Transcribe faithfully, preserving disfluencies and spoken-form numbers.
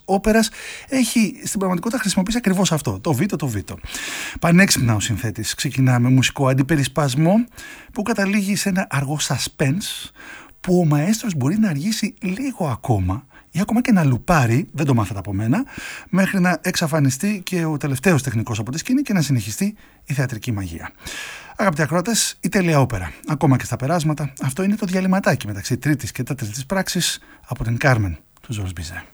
όπερας έχει στην πραγματικότητα χρησιμοποιήσει ακριβώς αυτό, το βίτο, το βίτο. Πανέξυπνα ο συνθέτης ξεκινά με μουσικό αντιπερισπασμό που καταλήγει σε ένα αργό suspense που ο μαέστρος μπορεί να αργήσει λίγο ακόμα ή ακόμα και να λουπάρει, δεν το μάθατε από μένα, μέχρι να εξαφανιστεί και ο τελευταίος τεχνικός από τη σκηνή και να συνεχιστεί η θεατρική μαγεία. Αγαπητοί ακροατές, η τέλεια όπερα, ακόμα και στα περάσματα, αυτό είναι το διαλυματάκι μεταξύ τρίτης και τέταρτης πράξης από την Κάρμεν του Ζορζ Μπιζέ.